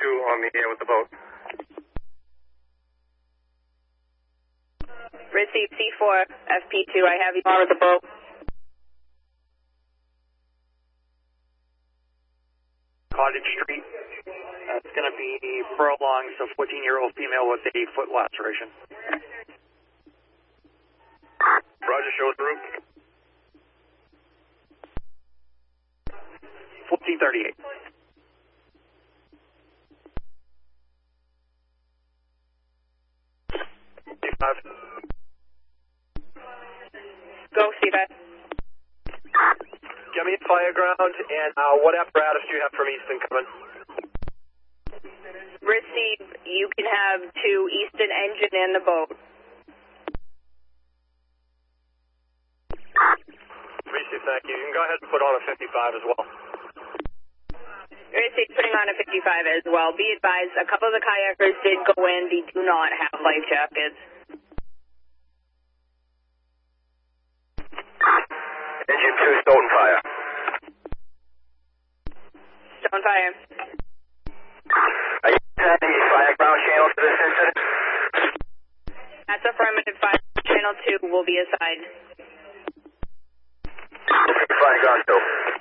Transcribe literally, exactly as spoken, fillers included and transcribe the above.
two on the air with the boat. Receive C four, F P two, I have you on with the boat. Cottage Street. That's going to be furlong, so fourteen-year-old female with a foot laceration. Roger, show us the route. fourteen thirty-eight. C five. Go, C five. Get me a fire ground, and uh, what apparatus do you have from Easton coming? Receive, you can have two Easton engine in the boat. Receive, thank you. You can go ahead and put on a fifty-five as well. Receive, putting on a fifty-five as well. Be advised, a couple of the kayakers did go in. They do not have life jackets. Engine two, Stone Fire. Stone Fire. Are you sending the fire ground channel to this incident? That's affirmative. Fire channel two will be assigned. Fire ground two.